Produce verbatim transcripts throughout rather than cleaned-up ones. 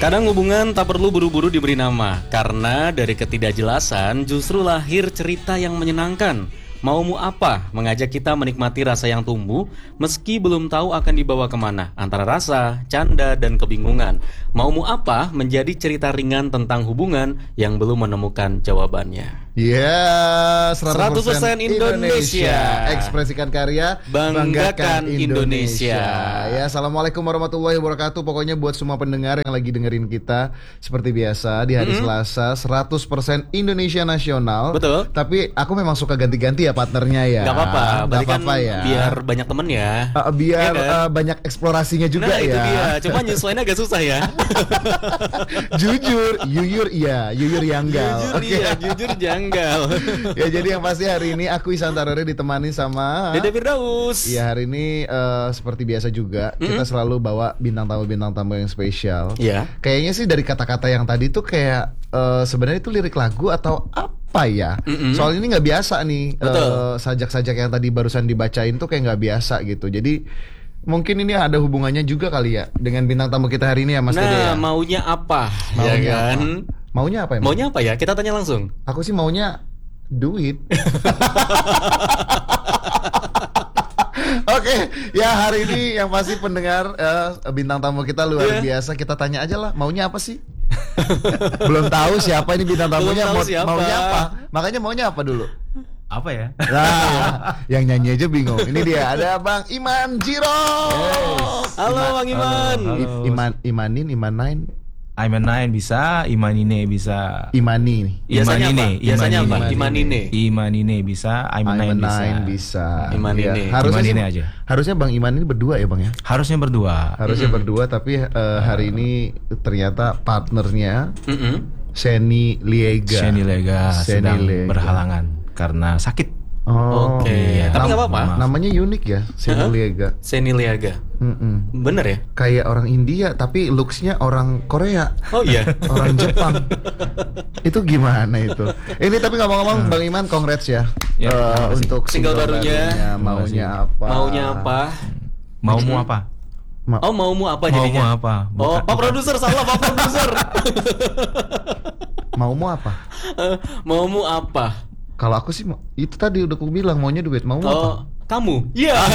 Kadang hubungan tak perlu buru-buru diberi nama, karena dari ketidakjelasan justru lahir cerita yang menyenangkan. Maumu apa? Mengajak kita menikmati rasa yang tumbuh, meski belum tahu akan dibawa kemana, antara rasa, canda, dan kebingungan. Maumu apa? Menjadi cerita ringan tentang hubungan yang belum menemukan jawabannya. Ya, yeah, seratus persen Indonesia. Ekspresikan karya, banggakan Indonesia. Indonesia. Ya, assalamualaikum warahmatullahi wabarakatuh. Pokoknya buat semua pendengar yang lagi dengerin kita, seperti biasa di hari mm-hmm. Selasa, seratus persen Indonesia Nasional. Betul. Tapi aku memang suka ganti-ganti ya partnernya ya. Gak apa-apa, Gak apa-apa kan ya. Biar banyak temen ya. Uh, biar ya kan? uh, banyak eksplorasinya juga nah, ya. Itu dia. Cuma nyesuainya agak susah ya. Jujur, yuyur iya, yuyur yanggal. Jujur okay. iya, jujur janggal. Ya, jadi yang pasti hari ini aku Ihsan Tarore ditemani sama Dede Firdaus. Iya, hari ini uh, seperti biasa juga mm-hmm. kita selalu bawa bintang tamu-bintang tamu yang spesial. Iya. Kayaknya sih dari kata-kata yang tadi tuh kayak uh, sebenarnya itu lirik lagu atau apa ya? Mm-hmm. Soal ini nggak biasa nih. Uh, sajak-sajak yang tadi barusan dibacain tuh kayak nggak biasa gitu. Jadi mungkin ini ada hubungannya juga kali ya dengan bintang tamu kita hari ini ya, Mas nah, Dede ya. Maunya apa? Maunya ya kan? apa? Maunya apa ya? Maunya apa ya? Kita tanya langsung. Aku sih maunya duit. Oke, okay, ya hari ini yang pasti pendengar uh, bintang tamu kita luar yeah. biasa. Kita tanya aja lah, maunya apa sih? Belum tahu siapa ini bintang tamunya, mau, maunya apa? Makanya maunya apa dulu? Apa ya? Nah, yang nyanyi aja bingung. Ini dia, ada Bang Iman Jiro. Yes. Halo Bang Iman. Halo, halo. I, Iman, Imanin, Imanain. Imanine bisa, Imanine bisa. Imani. Biasanya Imanine, apa? Biasanya Imanine. apa? Imanine. Imanine bisa, Imanine bisa. bisa. Imanine. Ya, harusnya Imanine sih, aja. Harusnya Bang Iman ini berdua ya, Bang ya? Harusnya berdua. Harusnya mm-hmm. berdua, tapi uh, hari ini ternyata partnernya mm-hmm. Seni Liega. Seni Liega sedang Liega. berhalangan karena sakit. Oh, oke. Okay. Iya. Tapi nggak apa-apa. Namanya unik ya, Seni Liega. Seni Liega. Mm-mm. Bener ya? Kayak orang India, tapi looks-nya orang Korea. Oh iya. Orang Jepang. Itu gimana itu? Ini tapi ngomong-ngomong, Bang Iman, congrats ya, ya uh, untuk single, single barunya. barunya. Maunya apa? Maunya apa? Maumu apa? Ma- oh maumu apa maumu jadinya? apa? Bukan, oh Pak Produser salah Pak Produser. Maumu apa? Uh, maumu apa? Kalau aku sih itu tadi udah aku bilang maunya duit. Maumu oh, apa? Kamu? Iya. Yeah.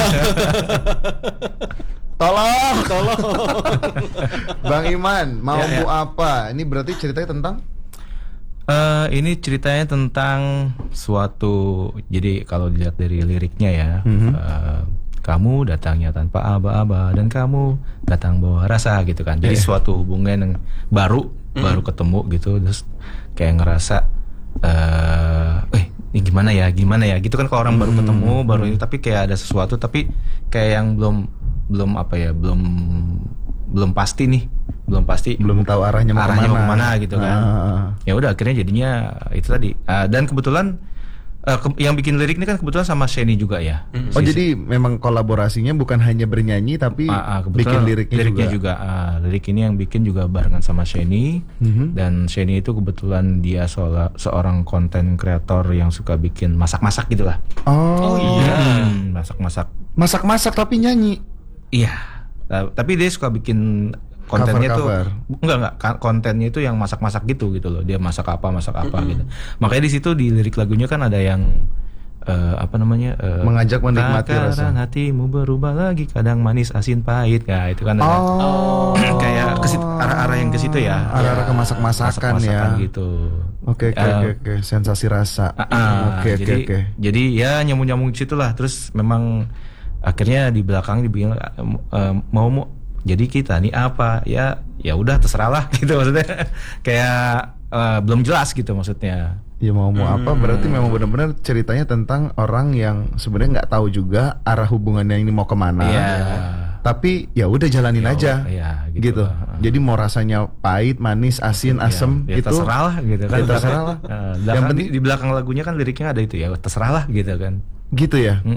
Tolong, tolong. Bang Iman, maumu ya, ya. apa? Ini berarti ceritanya tentang? Uh, ini ceritanya tentang suatu. Jadi kalau dilihat dari liriknya ya. Mm-hmm. Uh, kamu datangnya tanpa aba-aba dan kamu datang bawa rasa gitu kan. Jadi yeah. suatu hubungan yang baru mm. baru ketemu gitu, terus kayak ngerasa eh uh, ini gimana ya gimana ya gitu kan, kalau orang mm. baru ketemu baru ini tapi kayak ada sesuatu tapi kayak yang belum belum apa ya belum belum pasti nih belum pasti belum tahu arahnya mau arahnya kemana. mau kemana gitu kan. Ah. Ya udah akhirnya jadinya itu tadi uh, dan kebetulan Uh, ke- yang bikin lirik ini kan kebetulan sama Seni juga ya. Mm-hmm. Oh si, jadi memang kolaborasinya bukan hanya bernyanyi tapi uh, uh, bikin liriknya, liriknya juga. juga. Uh, lirik ini yang bikin juga barengan sama Seni. Mm-hmm. Dan Seni itu kebetulan dia sola, seorang konten kreator yang suka bikin masak-masak gitulah. Oh, oh iya. Hmm, masak-masak. Masak-masak tapi nyanyi. Iya. Uh, tapi dia suka bikin kontennya tuh enggak enggak kontennya itu yang masak-masak gitu gitu loh. Dia masak apa masak apa mm-hmm. gitu. Makanya di situ di lirik lagunya kan ada yang uh, apa namanya uh, mengajak menikmati rasa hatimu berubah lagi kadang manis asin pahit. Nah, itu kan ada oh. kayak ke situ, arah-arah yang ke situ ya. Arah-arah ke masak-masakan ya. Gitu. Oke oke oke oke sensasi rasa. Oke oke oke. Jadi ya nyambung-nyambung ke situ lah. Terus memang akhirnya di belakang dibilang uh, mau mau jadi kita nih apa ya ya udah terserah lah gitu maksudnya kayak uh, belum jelas gitu maksudnya ya mau mau hmm. apa berarti memang benar-benar ceritanya tentang orang yang sebenarnya nggak tahu juga arah hubungannya ini mau kemana ya. Tapi ya udah jalanin ya, aja ya, gitu, gitu. Jadi mau rasanya pahit manis asin asem ya, ya, itu terserah lah gitu kan ya, terserah lah uh, yang penting di, di belakang lagunya kan liriknya ada itu ya terserah lah gitu kan gitu ya. Mm-mm.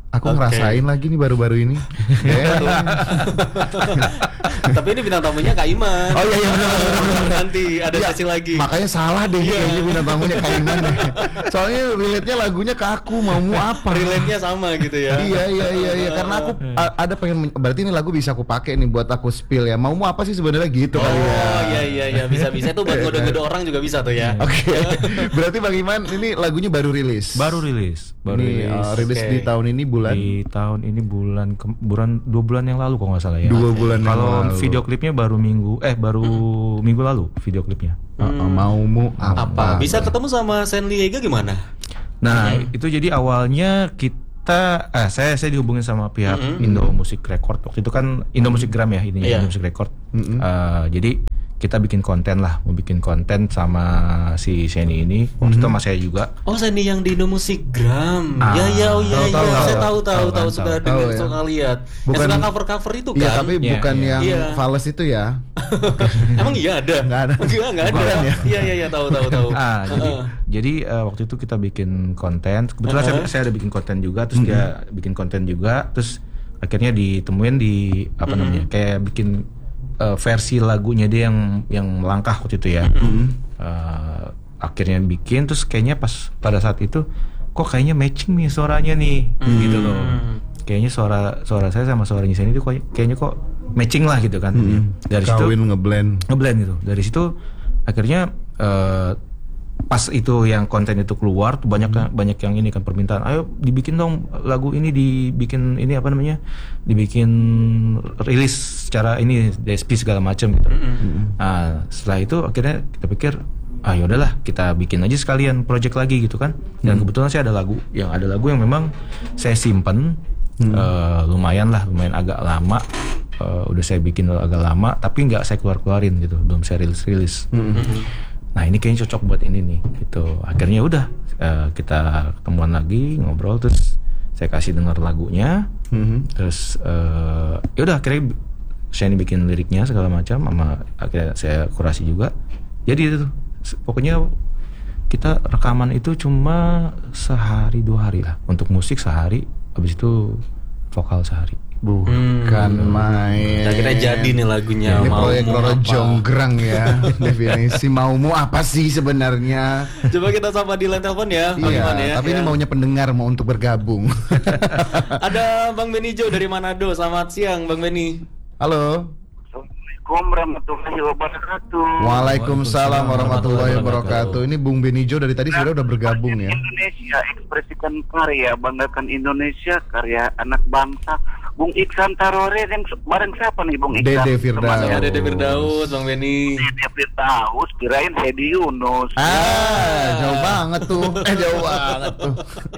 Aku Oke. ngerasain lagi nih baru-baru ini. Ya. Tapi ini bintang tamunya Kak Iman. Oh iya iya benar benar, benar. Nanti ada Ya, sesi lagi. Makanya salah deh Iya. kayaknya bintang tamunya Kak Iman deh. Soalnya relate-nya lagunya ke aku, maumu apa? Relate-nya sama gitu ya. Iya iya iya iya karena aku a- ada pengen men- berarti ini lagu bisa aku pakai nih buat aku spill ya. Maumu apa sih sebenarnya gitu kali ya. Oh iya iya iya bisa-bisa tuh buat ngode-ngode orang juga bisa tuh ya. Oke. Berarti Bang Iman ini lagunya baru rilis. Baru rilis, baru Ini rilis. uh, rilis Oke. di tahun ini bulan Di tahun ini bulan ke, bulan dua bulan yang lalu kalau nggak salah ya. dua bulan yang Kalau lalu. video klipnya baru minggu eh baru minggu lalu video klipnya. Uh, uh, maumu apa? Apa? Bisa ketemu sama Sandy Ega gimana? Nah, itu jadi awalnya kita ah saya saya dihubungin sama pihak Indo Music Record. Waktu itu kan Indo Music Gram ya ininya Iya. Indo Music Record. Eh, jadi kita bikin konten lah, mau bikin konten sama si Sheni ini. Waktu itu sama saya juga. Oh Sandy yang di Indo Music Gram. Ah, ya ya oh iya tahu, iya. tahu, Saya tahu. tahu tahu Tahu tahu kan, sudah tahu. dengar Tahu ya. suka lihat. Yang Bukan- suka cover cover itu kan? Iya tapi Iya, bukan iya. yang Iya. Fales itu ya. Emang iya ada? Nggak ada. Enggak, enggak ada. Bukan ya? Iya iya iya tahu tahu tahu. Ah, jadi Heeh. jadi eh, waktu itu kita bikin konten. Kebetulan saya, saya ada bikin konten juga, terus dia bikin konten juga, terus akhirnya ditemuin di apa namanya? Kayak bikin eh, versi lagunya dia yang yang melangkah waktu itu ya. Eh, akhirnya bikin terus kayaknya pas pada saat itu kok kayaknya matching nih suaranya nih gitu loh. Kayaknya suara suara saya sama suaranya Seni itu kok- kayaknya kok matching lah gitu kan. Dari situ Kawin ngeblend. ngeblend gitu. Dari situ akhirnya eh, pas itu yang konten itu keluar tuh banyak yang banyak yang ini kan permintaan, ayo dibikin dong lagu ini, dibikin ini apa namanya, dibikin rilis secara ini D S P segala macam gitu. Nah setelah itu akhirnya kita pikir ah yaudahlah kita bikin aja sekalian project lagi gitu kan. Dan kebetulan saya ada lagu yang ada lagu yang memang saya simpen eh, lumayan lah lumayan agak lama. Eh, udah saya bikin agak lama tapi nggak saya keluar keluarin gitu, belum saya rilis rilis. Nah ini kayaknya cocok buat ini nih gitu. Akhirnya udah eh, kita ketemuan lagi ngobrol, terus saya kasih dengar lagunya, terus eh, ya udah akhirnya saya bikin liriknya segala macam, sama akhirnya saya kurasi juga. Jadi itu tuh, se- pokoknya kita rekaman itu cuma sehari dua hari lah, untuk musik sehari, habis itu vokal sehari. Bukan main. Akhirnya jadi nih lagunya. Ini Maumu proyek Roro Apa. Jonggrang ya. Definisi maumu apa sih sebenarnya? Coba kita sapa di line telepon ya, Bang Iya, Iman ya. tapi ini ya. maunya pendengar mau untuk bergabung. Ada Bang Beni Jo dari Manado. Selamat siang Bang Beni. Halo. Assalamualaikum warahmatullahi wabarakatuh. Waalaikumsalam warahmatullahi wabarakatuh. Ini Bung Benijo dari tadi sudah udah bergabung ya. Indonesia, ekspresikan karya, banggakan Indonesia, karya anak bangsa. Bung Iksan Tarore yang bareng siapa nih Bung Iksan? Dede Firdaus. Temannya Ya Dede Firdaus, Bang Beni. Dede Firdaus, kirain Hedi Yunus. Ah, jauh banget tuh. Eh jauh banget tuh.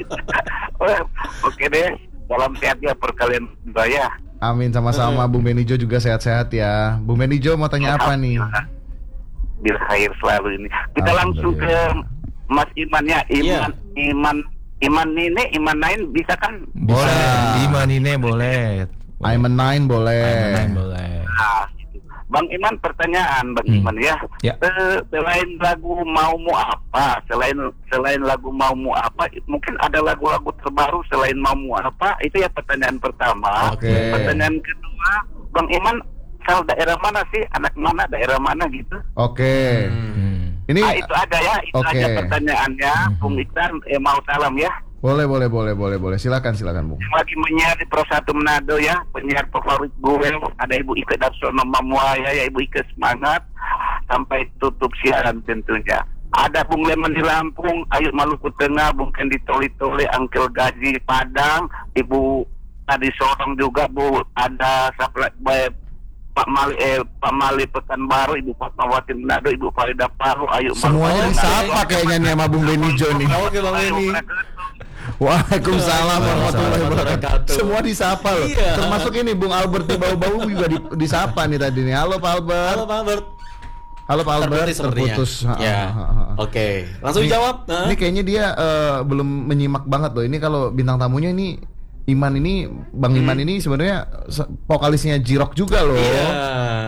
Oke deh, salam sehat ya perkalian saya. Amin sama-sama Bung Benijo juga sehat-sehat ya. Bung Benijo mau tanya apa nih? Bil khair selalu ini. Kita langsung ke Mas Iman ya. Iman, Iya. Iman, Iman ini, Iman lain bisa kan? Boleh, Iman ini boleh. Aiman Nine boleh. Iman boleh. Nah, gitu. Bang Iman, pertanyaan Bang Hmm. Iman ya. Ya. Eh, selain lagu Maumu Apa, selain selain lagu Maumu Apa, mungkin ada lagu-lagu terbaru selain Maumu Apa? Itu ya pertanyaan pertama. Oke. Pertanyaan kedua, Bang Iman, asal daerah mana sih? Anak mana? Daerah mana gitu? Oke. Hmm. Ini Ah, itu aja ya, itu Oke. aja pertanyaannya. Bung Iksan, eh, mau salam ya. boleh boleh boleh boleh boleh. Silakan silakan Bung. Yang lagi menyiar di Pro satu Manado ya, penyiar favorit gue, ada Ibu Ike Darsono Mamuaya ya, Ibu Ike semangat sampai tutup siaran tentunya. Ada Bung Leman di Lampung, Ayu Maluku Tengah, Bung Kendi Toli-Toli, Angkel Gaji Padang, Ibu tadi Sorong juga Bu, ada Sapla, Pak Mali eh, Pak Mali Pekanbaru, Ibu Fatmawati Manado, Ibu Farida Paru, Ayu Semuanya Maluku disapa kayaknya nih sama Bung Benijo nih. Oke Bang Beni. Waalaikumsalam warahmatullahi wabarakatuh. wabarakatuh. Semua disapa loh. Iya. Termasuk ini Bung Albert di bau-bau juga di- disapa nih tadi nih. Halo Pak Albert. Halo Pak Albert. Halo Pak Albert. Terputus sepertinya. Terputus. Ha, Ya. ha, ha, ha. Oke, langsung Ini- dijawab. Hah? Ini kayaknya dia eh, belum menyimak banget loh. Ini kalau bintang tamunya ini Iman ini, Bang Iman ini sebenarnya se- vokalisnya J-Rock juga loh. Iya.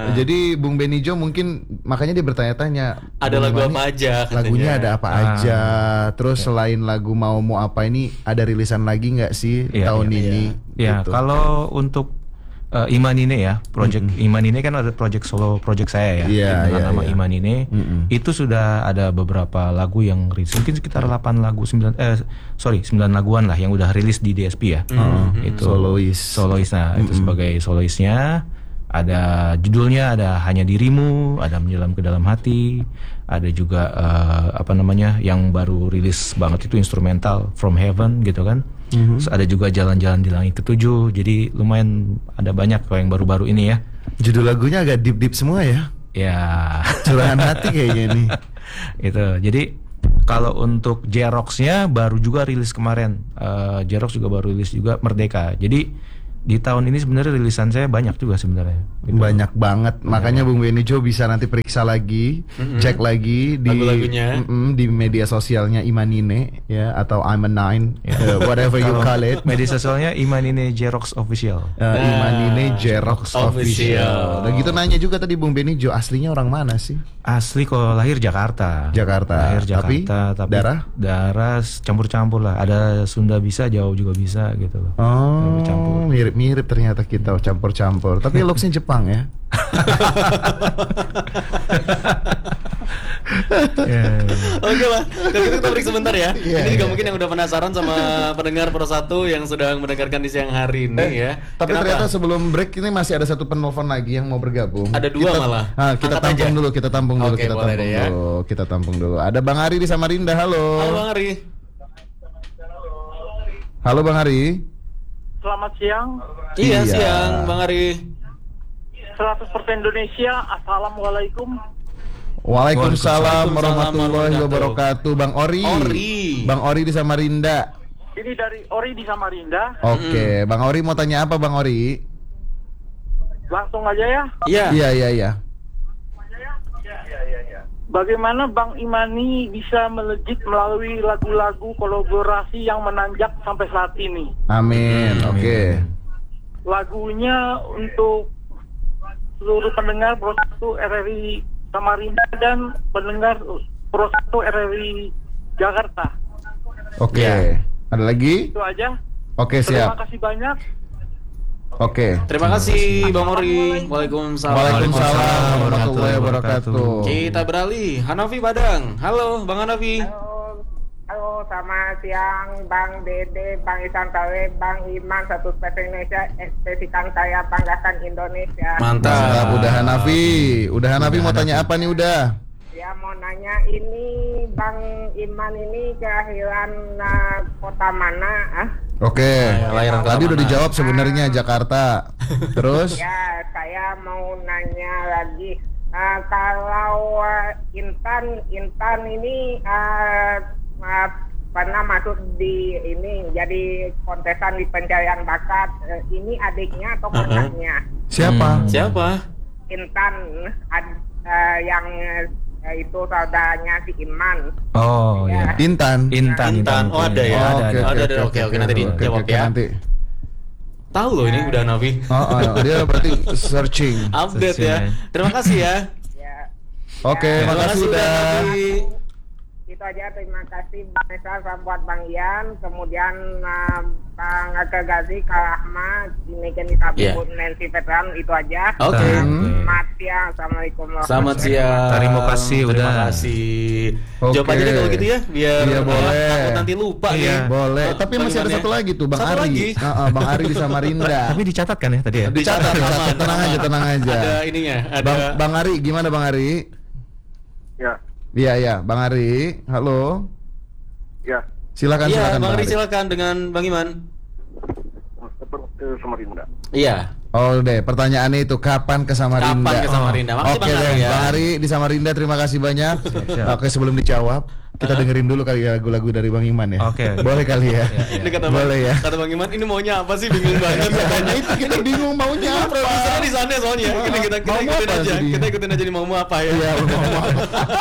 Jadi Bung Benijo mungkin makanya dia bertanya-tanya. Ada Bung lagu Imani, apa aja katanya. Lagunya ada apa Ah. aja. Terus selain lagu Maumu Apa ini ada rilisan lagi nggak sih Iya, tahun iya, ini? Ya, Gitu. kalau untuk uh, Imanine ya, project Imanine kan ada project solo project saya ya, Iya, dengan iya, nama iya. Imanine. Mm-mm. Itu sudah ada beberapa lagu yang rilis, mungkin sekitar delapan lagu, sembilan eh sorry sembilan laguan lah yang udah rilis di D S P ya. Itu Solois. Solois, nah itu sebagai soloisnya. Ada judulnya, ada Hanya Dirimu, ada Menyelam ke Dalam Hati, ada juga eh, apa namanya yang baru rilis banget itu instrumental From Heaven gitu kan. Terus ada juga Jalan-Jalan di Langit Ketujuh. Jadi lumayan ada banyak kalau yang baru-baru ini ya. Judul lagunya agak deep-deep semua ya. Ya Curahan hati kayaknya nih. itu. Jadi kalau untuk Jerox-nya baru juga rilis kemarin. Eh, Jerox juga baru rilis juga Merdeka. Jadi di tahun ini sebenarnya rilisan saya banyak juga sebenarnya. Gitu. Banyak banget. Makanya Bung Benijo bisa nanti periksa lagi, cek lagi di Lagu-lagunya. Mm-mm, di media sosialnya Imanine ya atau I'm a Nine, uh, whatever you Kalau call it. media sosialnya Imanine Jerox Official. Uh, Imanine Jerox Official. Official. Dan gitu nanya juga tadi Bung Benijo, aslinya orang mana sih? Asli kalau lahir Jakarta. Jakarta. Lahir Tapi, Jakarta, tapi, darah? darah campur-campur lah. Ada Sunda bisa, Jawa juga bisa gitu loh. Oh, Campur. mirip-mirip ternyata kita campur-campur. Tapi looksnya Jepang ya. Ya, ya. Oke lah, kalau gitu kita break sebentar ya. Iya, Ini juga iya. mungkin yang udah penasaran sama pendengar Pro satu yang sedang mendengarkan di siang hari ini ya. Tapi Kenapa? ternyata sebelum break ini masih ada satu penelpon lagi yang mau bergabung. Ada dua Kita- malah. Ah, kita Angkat tampung aja. dulu, kita tampung dulu, Oke, kita boleh tampung deh ya. dulu, kita tampung dulu. Ada Bang Ari di Samarinda, halo. Halo Bang Ari. Halo Bang Ari. Selamat siang, Iya, Iya. siang Bang Ari. seratus persen Indonesia. Assalamualaikum. Waalaikumsalam Waalaikumsalam warahmatullahi wabarakatuh. Bang Ori. Ori. Bang Ori di Samarinda. Ini dari Ori di Samarinda. Oke, Bang Ori mau tanya apa Bang Ori? Langsung aja ya. Iya. Iya, iya, iya. Bagaimana Bang Imani bisa melejit melalui lagu-lagu kolaborasi yang menanjak sampai saat ini? Amin. Amin. Oke. Lagunya untuk seluruh pendengar Pro satu R R I Samarinda dan pendengar Pro satu R R I Jakarta. Oke. Iya. Ada lagi? Itu aja. Oke, Terima siap. kasih banyak. Oke. Terima kasih Bang Ori. Waalaikumsalam. Waalaikumsalam warahmatullahi wabarakatuh. Kita beralih. Hanafi Padang. Halo Bang Hanafi. Halo, halo, selamat siang Bang Dede, Bang Isan Tawe, Bang Iman, satu spesial Indonesia, ekspresikan saya banggakan Indonesia. Mantap, Mantap. udah Hanafi. Udah Hanafi mau tanya apa nih udah? Ya mau nanya ini Bang Iman ini kelahiran uh, kota mana? Ah? Oke. Nah, lahiran kota Tadi udah mana? dijawab sebenarnya Jakarta. Terus? Ya, saya mau nanya lagi. Uh, kalau uh, Intan, Intan ini uh, uh, pernah masuk di ini jadi kontesan di pencarian bakat. Uh, ini adiknya atau Uh-uh. kakaknya? Siapa? Hmm. Siapa? Intan ad- uh, yang uh, itu saudaranya si Iman. Oh ya. Intan. Intan, Intan. Oh, ada ya? Oh, Ada, ada, ada. Oke, oke, nanti dijawab ya. Nanti. Tahu loh ini udah Hanafi. Oh, oh, dia berarti searching. Update ya. Sesuai. Terima kasih ya. Ya, Oke, Terima makasih kasih udah. Hanafi. itu aja. Terima kasih Bang Esa, buat Bang Ian, kemudian uh, Bang Aga Gazi, Kak Rahma, Demikian Iya. Disabun, Nancy Veteran, itu aja. Oke. Hmm. Selamat siang, Assalamualaikum Selamat siang. Terima kasih, Terima udah. kasih. Oke. Jawab aja deh kalau gitu ya, biar Iya, boleh. takut nanti lupa Iya. nih. Boleh, Oh, tapi masih ada bagaimana satu ya? lagi tuh Bang Satu Ari. lagi? Heeh, Bang Ari di Samarinda. Tapi dicatat kan ya tadi ya? Dicatat, dicatat. aman, Tenang aman. aja, tenang aja. Ada ininya, ada Bang, Bang Ari, gimana Bang Ari? Ya, Iya, iya, Bang Ari. Halo. ya. Silakan, Iya, silakan Bang Ari Ari. silakan dengan Bang Iman. Seperti Samarinda. Iya. Oh deh, pertanyaannya itu kapan ke Samarinda? Kapan ke Samarinda? Makasih Oke Bang deh, Ari ya. Bang Ari di Samarinda terima kasih banyak. siap. Oke, sebelum dijawab, kita dengerin dulu kali ya lagu-lagu dari Bang Iman ya. Oke. Boleh kali ya. Ini kata Bang, Boleh ya. kata Bang Iman, ini maunya apa sih? Bingung banget katanya. Itu kita bingung maunya apa. Produsernya di sana soalnya. Kita kita kita Mau ikutin apa aja. sih dia? Kita ikutin aja nih mau mau apa ya. Iya, mau apa.